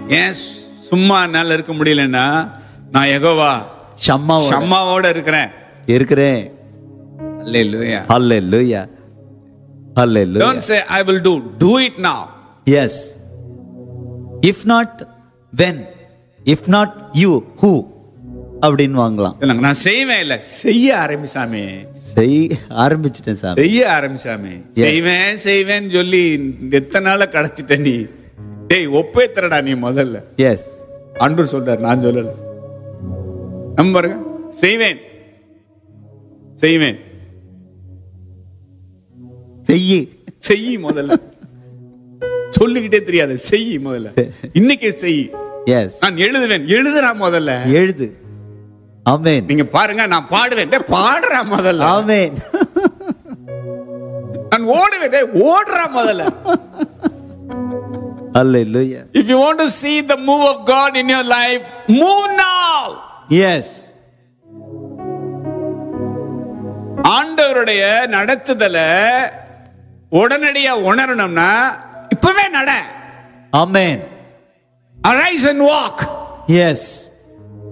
ஏன் சும்மா என்னால இருக்க முடியலன்னா, நான் யெகோவா ஷம்மாவோட இருக்கிறேன். Hallelujah. Hallelujah. Hallelujah. Don't say I will do it now. Yes. If not when, if not you, who? அப்படின்னு வாங்கலாம். நான் செய்வேன் இல்ல, செய்ய ஆரம்பிச்சாமே. ஆரம்பிச்சிட்டேன் சார். செய்ய ஆரம்பிச்சாமே. செய்வேன் சொல்லி எத்தனை நாள கடத்திட்ட நீ. டேய் ஒப்பேத்துறடா நீ முதல்ல. எஸ். ஆண்டவர் சொல்றார், நான் சொல்லல. நம்ம பாருங்க, செய்வேன் செய் முதல்ல. சொல்லிக்கிட்டே தெரியாது, செய் முதல்ல. இன்னைக்கு செய். எஸ். நான் எழுதுறா முதல்ல. எழுது. ஆமென். நீங்க பாருங்க, நான் பாடுவேன், பாடுறா முதல்ல. ஆமென். நான் ஓடுவேன், ஓடுறா முதல்ல. Hallelujah. If you want to see the move of God in your life, move now. Yes. ஆண்டவருடைய நடத்துதல உடனடியா உணரணும்னா இப்பவே நட. Amen. Arise and walk. Yes.